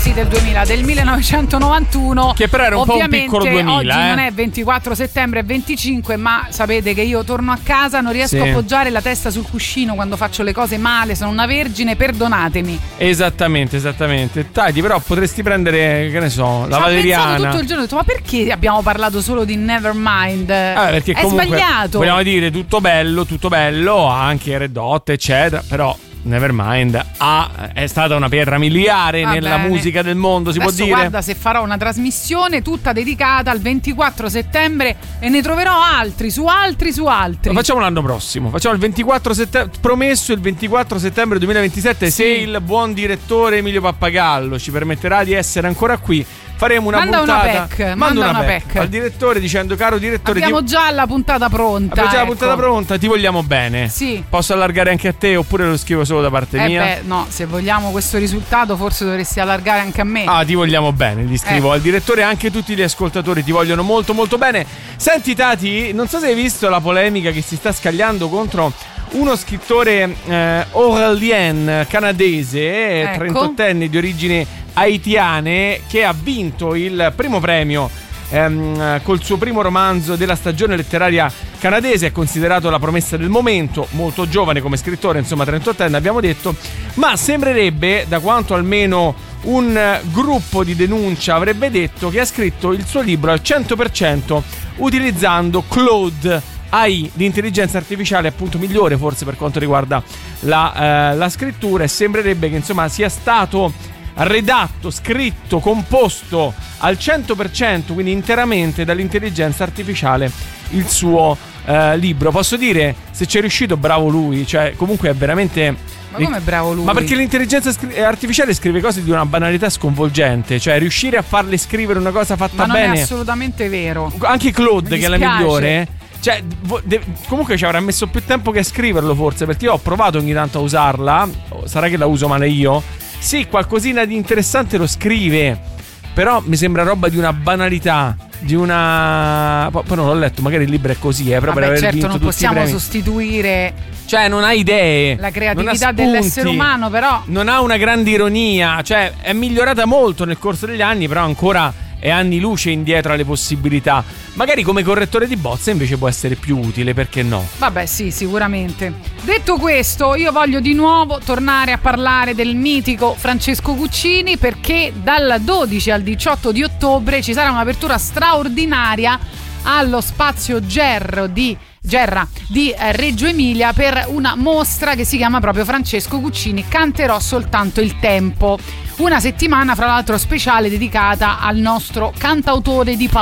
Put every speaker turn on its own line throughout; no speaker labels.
sì, del 2000, del 1991.
Che però era un po' un piccolo 2000.
Oggi non è 24 settembre, è 25, ma sapete che io torno a casa, non riesco a appoggiare la testa sul cuscino quando faccio le cose male, sono una vergine, perdonatemi.
Esattamente. Dai, però potresti prendere, che ne so, la valeriana.
Tutto il giorno ho detto, ma perché abbiamo parlato solo di Nevermind?
Perché
è
comunque
sbagliato.
Vogliamo dire tutto bello, anche Red Hot, eccetera, però Nevermind è stata una pietra miliare nella musica del mondo, si
adesso
può dire.
Guarda, se farò una trasmissione tutta dedicata al 24 settembre e ne troverò altri. Lo
facciamo l'anno prossimo, facciamo il 24 settembre, promesso il 24 settembre 2027, se il buon direttore Emilio Pappagallo ci permetterà di essere ancora qui. Faremo una puntata.
Manda una PEC
al direttore dicendo: caro direttore,
abbiamo già la puntata pronta.
Abbiamo già la puntata pronta, ti vogliamo bene.
Sì.
Posso allargare anche a te oppure lo scrivo solo da parte mia?
No, se vogliamo questo risultato forse dovresti allargare anche a me.
Ti vogliamo bene, gli scrivo al direttore, anche tutti gli ascoltatori ti vogliono molto molto bene. Senti Tati, non so se hai visto la polemica che si sta scagliando contro uno scrittore auralien canadese, 38enne di origini haitiane, che ha vinto il primo premio col suo primo romanzo della stagione letteraria canadese. È considerato la promessa del momento, molto giovane come scrittore, insomma 38enne abbiamo detto, ma sembrerebbe, da quanto almeno un gruppo di denuncia avrebbe detto, che ha scritto il suo libro al 100% utilizzando Claude AI, l'intelligenza artificiale appunto migliore forse per quanto riguarda la scrittura, e sembrerebbe che insomma sia stato redatto, scritto, composto al 100%, quindi interamente dall'intelligenza artificiale, il suo libro. Posso dire, se c'è riuscito, bravo lui, cioè comunque è veramente...
Ma come bravo lui?
Ma perché l'intelligenza artificiale scrive cose di una banalità sconvolgente, cioè riuscire a farle scrivere una cosa fatta bene... Ma
non è assolutamente vero.
Anche Claude, che è la migliore... Cioè, comunque ci avrà messo più tempo che a scriverlo forse, perché io ho provato ogni tanto a usarla. Sarà che la uso male io? Sì, qualcosina di interessante lo scrive, però mi sembra roba di una banalità, di una... Poi non l'ho letto, magari il libro è così, però per aver
certo,
vinto
non
tutti
possiamo
i premi.
sostituire,
cioè non ha idee,
la creatività dell'essere umano, però
non ha una grande ironia, cioè è migliorata molto nel corso degli anni, però ancora è anni luce indietro alle possibilità. Magari come correttore di bozze invece può essere più utile, perché no?
Vabbè, sì, sicuramente. Detto questo, io voglio di nuovo tornare a parlare del mitico Francesco Guccini, perché dal 12 al 18 di ottobre ci sarà un'apertura straordinaria allo spazio Gerra di Reggio Emilia per una mostra che si chiama proprio Francesco Guccini Canterò soltanto il tempo. Una settimana, fra l'altro, speciale dedicata al nostro cantautore di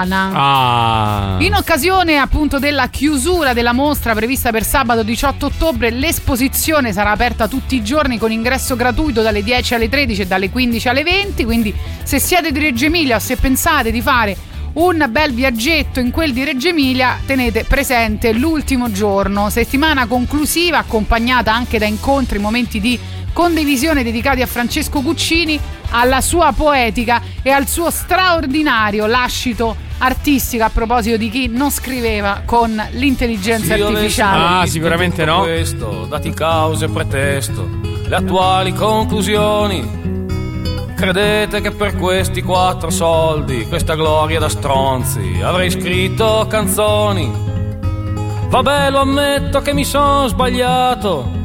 Pavana. In occasione appunto della chiusura della mostra prevista per sabato 18 ottobre, l'esposizione sarà aperta tutti i giorni con ingresso gratuito dalle 10 alle 13 e dalle 15 alle 20. Quindi se siete di Reggio Emilia o se pensate di fare un bel viaggetto in quel di Reggio Emilia, tenete presente l'ultimo giorno, settimana conclusiva accompagnata anche da incontri, momenti di condivisione dedicati a Francesco Guccini, alla sua poetica e al suo straordinario lascito artistico, a proposito di chi non scriveva con l'intelligenza artificiale.
Sicuramente no.
Questo, dati causa e pretesto, le attuali conclusioni. Credete che per questi 4 soldi, questa gloria da stronzi, avrei scritto canzoni? Vabbè, lo ammetto che mi son sbagliato,